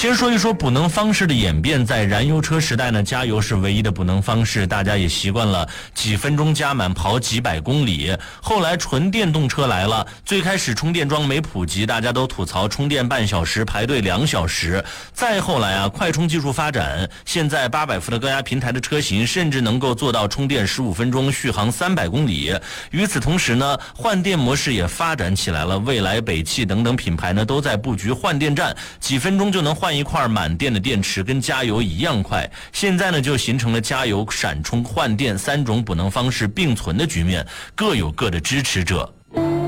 先说一说补能方式的演变。在燃油车时代呢，加油是唯一的补能方式，大家也习惯了几分钟加满跑几百公里。后来纯电动车来了，最开始充电桩没普及，大家都吐槽充电半小时排队2小时。再后来啊，快充技术发展，现在800伏的高压平台的车型甚至能够做到充电15分钟，续航300公里。与此同时呢，换电模式也发展起来了，蔚来、北汽等等品牌呢都在布局换电站，几分钟就能换一块满电的电池，跟加油一样快。现在呢就形成了加油、闪充、换电3种补能方式并存的局面，各有各的支持者。